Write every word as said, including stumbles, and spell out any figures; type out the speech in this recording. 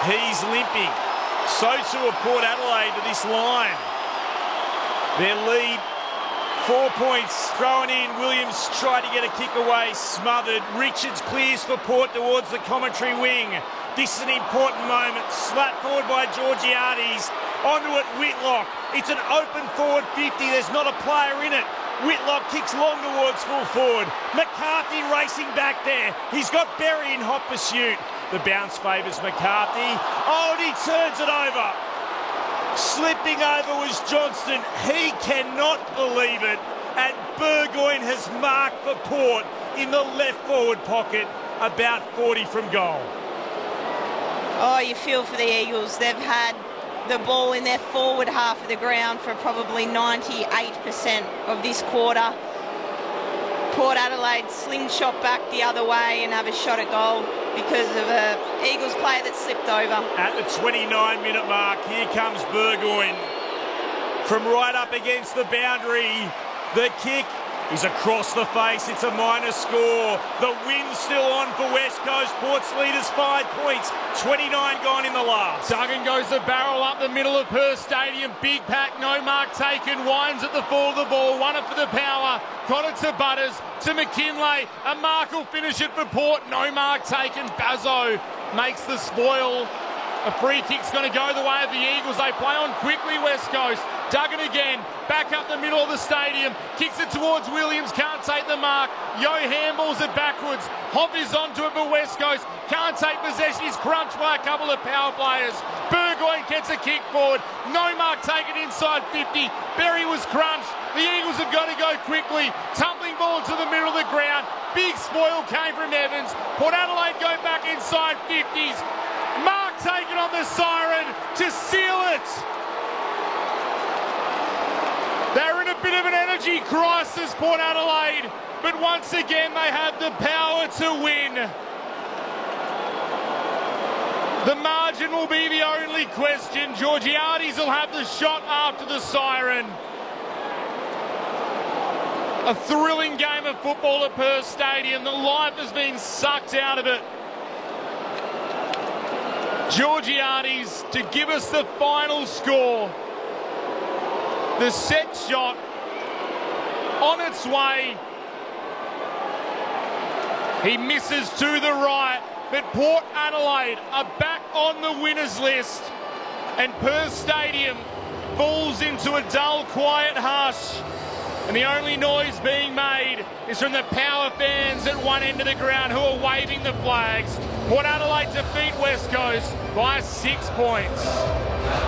He's limping. So too are Port Adelaide to this line. Their lead, four points thrown in. Williams tried to get a kick away, smothered. Richards clears for Port towards the commentary wing. This is an important moment. Slapped forward by Georgiades. Onto it, Whitlock. It's an open forward fifty. There's not a player in it. Whitlock kicks long towards full forward. McCarthy racing back there. He's got Berry in hot pursuit. The bounce favours McCarthy. Oh, and he turns it over. Slipping over was Johnston. He cannot believe it. And Burgoyne has marked for Port in the left forward pocket, about forty from goal. Oh, you feel for the Eagles. They've had the ball in their forward half of the ground for probably ninety-eight percent of this quarter. Port Adelaide slingshot back the other way and have a shot at goal because of a Eagles player that slipped over. At the twenty-nine minute mark, here comes Burgoyne. From right up against the boundary, the kick is across the face. It's a minor score. The wind's still on for West Coast. Port's lead is five points. twenty-nine gone in the last. Duggan goes the barrel up the middle of Perth Stadium. Big pack, no mark taken. Winds at the fall of the ball. Won it for the power. Got it to Butters, to McKinlay. A mark will finish it for Port. No mark taken. Bazzo makes the spoil. A free kick's going to go the way of the Eagles. They play on quickly, West Coast. Duggan again, back up the middle of the stadium. Kicks it towards Williams, can't take the mark. Yo handballs it backwards. Hoff is onto it for West Coast. Can't take possession. He's crunched by a couple of power players. Burgoyne gets a kick forward. No mark taken inside fifty. Berry was crunched. The Eagles have got to go quickly. Tumbling ball to the middle of the ground. Big spoil came from Evans. Port Adelaide go back inside fifties. Mark taken on the siren to seal it. They're in a bit of an energy crisis, Port Adelaide, but once again they have the power to win. The margin will be the only question. Georgiades will have the shot after the siren. A thrilling game of football at Perth Stadium. The life has been sucked out of it. Georgiades to give us the final score. The set shot on its way. He misses to the right, but Port Adelaide are back on the winners list, and Perth Stadium falls into a dull, quiet hush. And the only noise being made is from the power fans at one end of the ground who are waving the flags. Port Adelaide defeat West Coast by six points.